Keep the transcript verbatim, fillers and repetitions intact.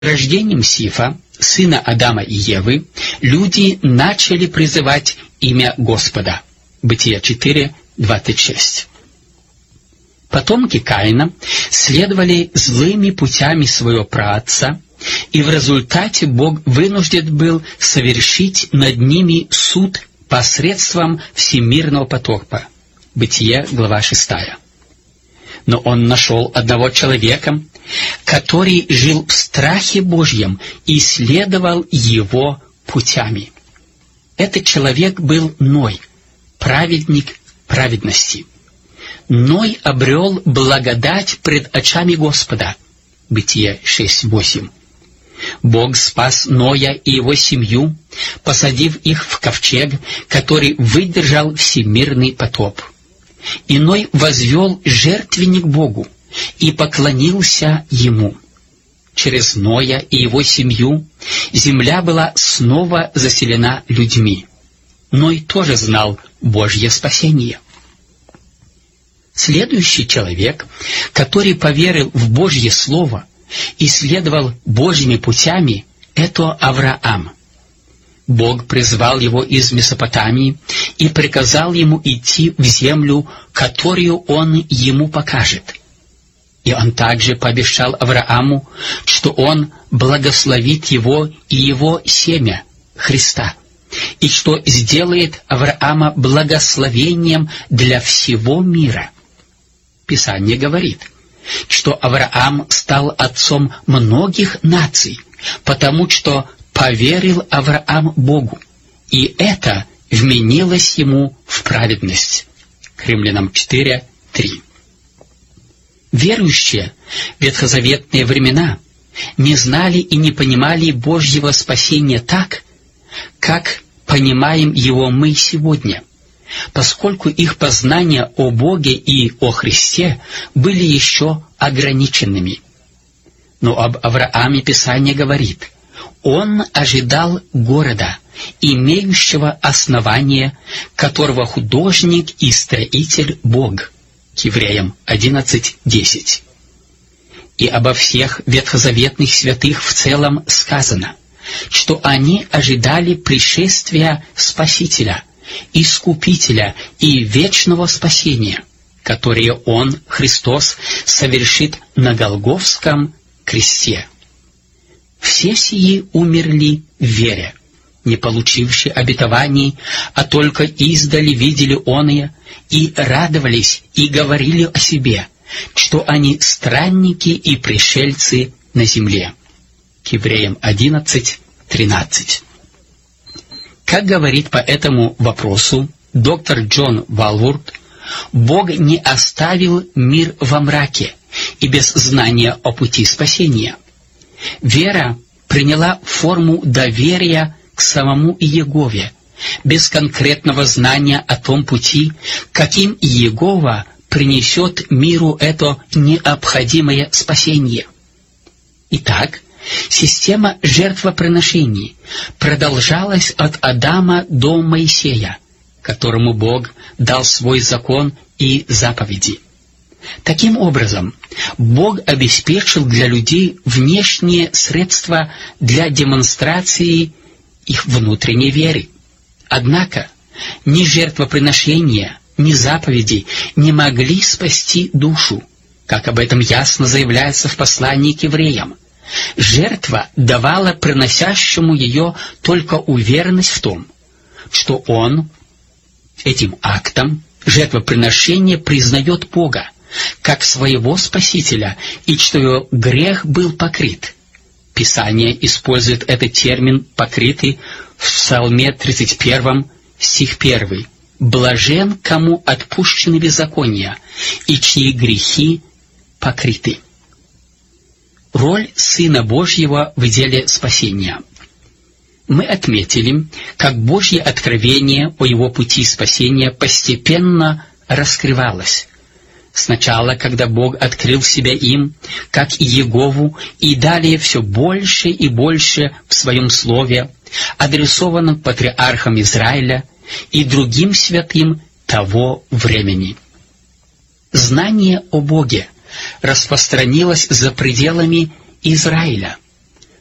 рождением Сифа, сына Адама и Евы, люди начали призывать имя Господа. Бытие четыре, двадцать шесть. Потомки Каина следовали злыми путями своего праотца, и в результате Бог вынужден был совершить над ними суд посредством всемирного потопа. Бытие, глава шестая. Но он нашел одного человека, который жил в страхе Божьем и следовал его путями. Этот человек был Ной, праведник праведности. Ной обрел благодать пред очами Господа. Бытие шесть, восемь. Бог спас Ноя и его семью, посадив их в ковчег, который выдержал всемирный потоп. И Ной возвел жертвенник Богу и поклонился Ему. Через Ноя и его семью земля была снова заселена людьми. Ной тоже знал Божье спасение. Следующий человек, который поверил в Божье Слово и следовал Божьими путями, это Авраам. Бог призвал его из Месопотамии и приказал ему идти в землю, которую он ему покажет. И он также пообещал Аврааму, что он благословит его и его семя, Христа, и что сделает Авраама благословением для всего мира. Писание говорит, что Авраам стал отцом многих наций, потому что поверил Авраам Богу, и это вменилось ему в праведность. К Римлянам четыре, три. Верующие в ветхозаветные времена не знали и не понимали Божьего спасения так, как понимаем его мы сегодня, поскольку их познания о Боге и о Христе были еще ограниченными. Но об Аврааме Писание говорит: он ожидал города, имеющего основание, которого художник и строитель Бог. К Евреям одиннадцать, десять. И обо всех ветхозаветных святых в целом сказано, что они ожидали пришествия Спасителя, Искупителя и вечного спасения, которое Он, Христос, совершит на Голгофском кресте. Все сии умерли в вере, не получивши обетований, а только издали видели оные, и радовались, и говорили о себе, что они странники и пришельцы на земле. К Евреям одиннадцать, тринадцать. Как говорит по этому вопросу доктор Джон Валворд, Бог не оставил мир во мраке и без знания о пути спасения. Вера приняла форму доверия к самому Иегове, без конкретного знания о том пути, каким Иегова принесет миру это необходимое спасение. Итак, система жертвоприношений продолжалась от Адама до Моисея, которому Бог дал свой закон и заповеди. Таким образом, Бог обеспечил для людей внешние средства для демонстрации их внутренней веры. Однако ни жертвоприношения, ни заповеди не могли спасти душу, как об этом ясно заявляется в послании к евреям. Жертва давала приносящему ее только уверенность в том, что он этим актом жертвоприношения признает Бога как своего Спасителя, и что его грех был покрыт. Писание использует этот термин «покрытый» в Псалме тридцать первом, стих первый. «Блажен, кому отпущены беззакония, и чьи грехи покрыты». Роль Сына Божьего в деле спасения. Мы отметили, как Божье откровение о Его пути спасения постепенно раскрывалось. Сначала, когда Бог открыл себя им, как и Иегову, и далее все больше и больше в Своем Слове, адресованном патриархам Израиля и другим святым того времени. Знание о Боге распространилось за пределами Израиля.